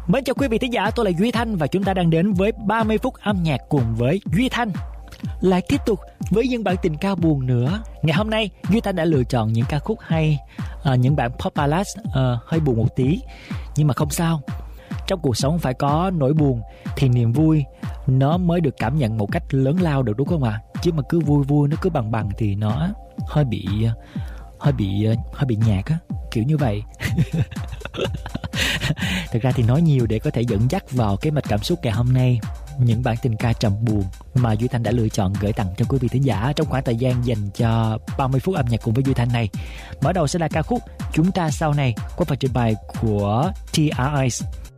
Mến chào quý vị thính giả, tôi là Duy Thanh và chúng ta đang đến với 30 phút âm nhạc cùng với Duy Thanh. Lại tiếp tục với những bản tình ca buồn nữa. Ngày hôm nay Duy Thanh đã lựa chọn những ca khúc hay, những bản pop ballad hơi buồn một tí. Nhưng mà không sao, trong cuộc sống phải có nỗi buồn thì niềm vui nó mới được cảm nhận một cách lớn lao được, đúng không ạ? Chứ mà cứ vui vui, nó cứ bằng bằng thì nó hơi bị nhạt á, kiểu như vậy. Thực ra thì nói nhiều để có thể dẫn dắt vào cái mạch cảm xúc ngày hôm nay. Những bản tình ca trầm buồn mà Duy Thanh đã lựa chọn gửi tặng cho quý vị thính giả trong khoảng thời gian dành cho 30 phút âm nhạc cùng với Duy Thanh này. Mở đầu sẽ là ca khúc Chúng Ta Sau Này qua phần trình bày của TRICE.